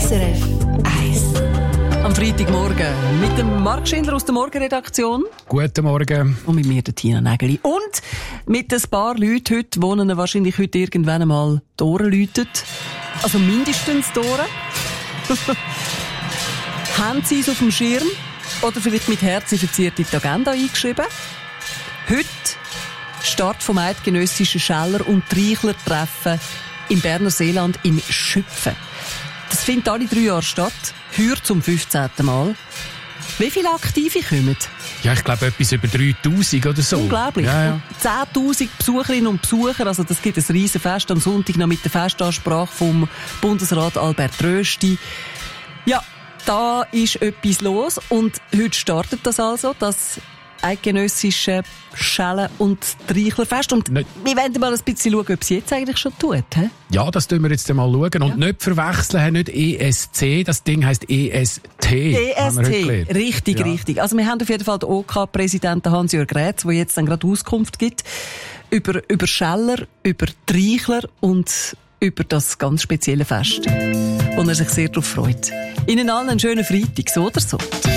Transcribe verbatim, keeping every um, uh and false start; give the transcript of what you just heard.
S R F eins. Am Freitagmorgen mit dem Marc Schindler aus der Morgenredaktion. Guten Morgen. Und mit mir, der Tina Nägeli. Und mit ein paar Leuten heute, die ihnen wahrscheinlich heute irgendwann einmal die Ohren läuten. Also mindestens die Ohren. Haben Sie es auf dem Schirm? Oder vielleicht mit Herzen verziert in die Agenda eingeschrieben? Heute Start vom eidgenössischen Scheller- und Treichler-Treffen im Berner Seeland in Schüpfen. Das findet alle drei Jahre statt. Heuer zum fünfzehnten Mal. Wie viele Aktive kommen? Ja, ich glaube etwas über dreitausend oder so. Unglaublich. Ja, ja. zehntausend Besucherinnen und Besucher. Also das gibt ein riesen Fest am Sonntag noch mit der Festansprache vom Bundesrat Albert Rösti. Ja, da ist etwas los und heute startet das also, das eidgenössische Schellen- und Treichlerfest. Und Nicht. wir wollen mal ein bisschen schauen, ob es jetzt eigentlich schon tut. He? Ja, das tun wir jetzt einmal schauen. Und Ja. nicht verwechseln, nicht E S C, das Ding heisst E S T. E S haben wir heute T, gelernt. richtig, Ja. richtig. Also wir haben auf jeden Fall den OK-Präsidenten Hans-Jörg Rätz, der jetzt dann gerade Auskunft gibt über, über Scheller, über Treichler und über das ganz spezielle Fest, wo er sich sehr darauf freut. Ihnen allen einen schönen Freitag, so oder so.